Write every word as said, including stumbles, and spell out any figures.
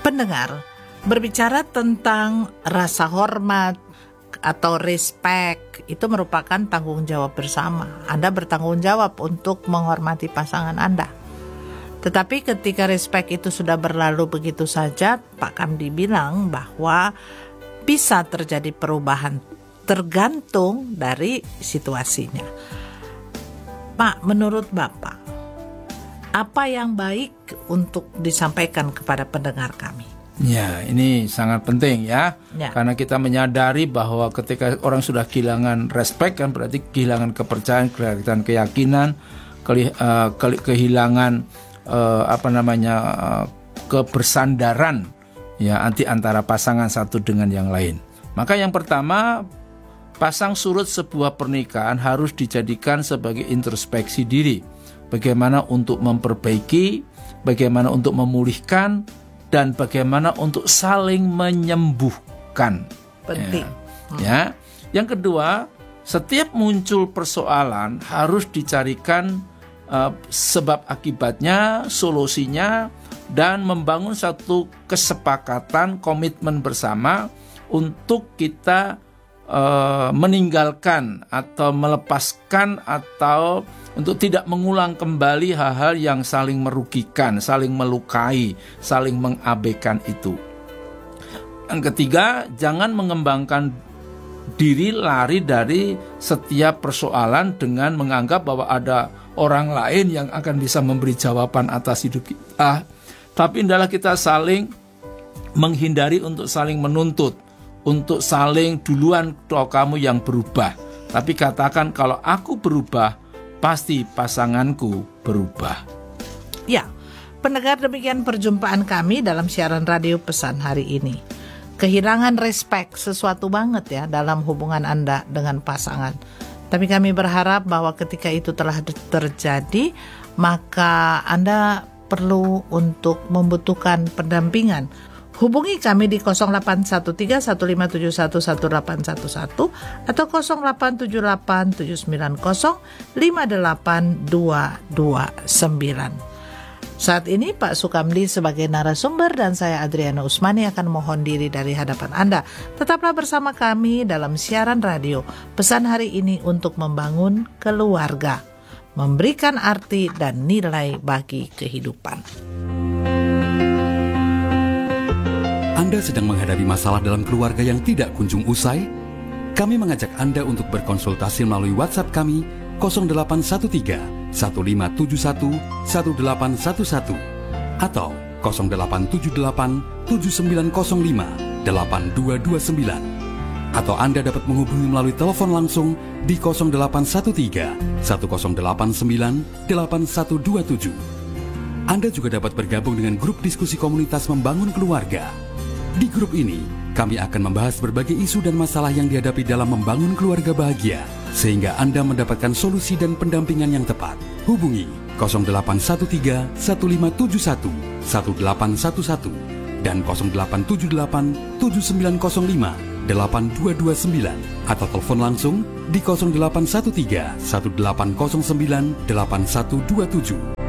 pendengar, berbicara tentang rasa hormat atau respect itu merupakan tanggung jawab bersama. Anda bertanggung jawab untuk menghormati pasangan Anda. Tetapi ketika respect itu sudah berlalu begitu saja, Pak Kamdi bilang bahwa bisa terjadi perubahan tergantung dari situasinya. Pak, menurut Bapak, apa yang baik untuk disampaikan kepada pendengar kami? Ya, ini sangat penting ya, ya. Karena kita menyadari bahwa ketika orang sudah kehilangan respect kan berarti kehilangan kepercayaan, kehilangan keyakinan, ke, uh, ke, kehilangan uh, apa namanya uh, kebersandaran ya anti antara pasangan satu dengan yang lain. Maka yang pertama, pasang surut sebuah pernikahan harus dijadikan sebagai introspeksi diri. Bagaimana untuk memperbaiki, bagaimana untuk memulihkan, dan bagaimana untuk saling menyembuhkan. Penting. Ya. Hmm. ya. Yang kedua, setiap muncul persoalan harus dicarikan uh, sebab akibatnya, solusinya, dan membangun satu kesepakatan, komitmen bersama untuk kita uh, meninggalkan atau melepaskan atau untuk tidak mengulang kembali hal-hal yang saling merugikan, saling melukai, saling mengabaikan itu. Yang ketiga, jangan mengembangkan diri lari dari setiap persoalan dengan menganggap bahwa ada orang lain yang akan bisa memberi jawaban atas hidup kita. Tapi hendaklah kita saling menghindari untuk saling menuntut, untuk saling duluan kalau kamu yang berubah. Tapi katakan kalau aku berubah, pasti pasanganku berubah. Ya, pendengar, demikian perjumpaan kami dalam siaran radio Pesan hari ini. Kehilangan respect sesuatu banget ya dalam hubungan Anda dengan pasangan. Tapi kami berharap bahwa ketika itu telah terjadi, maka Anda perlu untuk membutuhkan pendampingan. Hubungi kami di nol delapan satu tiga satu lima tujuh satu satu delapan satu satu atau nol delapan tujuh delapan tujuh sembilan nol lima delapan dua dua sembilan. Saat ini Pak Sukamdi sebagai narasumber dan saya Adriana Usmani akan mohon diri dari hadapan Anda. Tetaplah bersama kami dalam siaran radio Pesan hari ini untuk membangun keluarga, memberikan arti dan nilai bagi kehidupan. Anda sedang menghadapi masalah dalam keluarga yang tidak kunjung usai? Kami mengajak Anda untuk berkonsultasi melalui WhatsApp kami nol delapan satu tiga satu lima tujuh satu satu delapan satu satu atau nol delapan tujuh delapan tujuh sembilan nol lima delapan dua dua sembilan, atau Anda dapat menghubungi melalui telepon langsung di nol delapan satu tiga satu nol delapan sembilan delapan satu dua tujuh. Anda juga dapat bergabung dengan grup diskusi komunitas membangun keluarga. Di grup ini, kami akan membahas berbagai isu dan masalah yang dihadapi dalam membangun keluarga bahagia, sehingga Anda mendapatkan solusi dan pendampingan yang tepat. Hubungi nol delapan satu tiga satu lima tujuh satu satu delapan satu satu dan nol delapan tujuh delapan tujuh sembilan nol lima delapan dua dua sembilan atau telepon langsung di nol delapan satu tiga satu delapan nol sembilan delapan satu dua tujuh.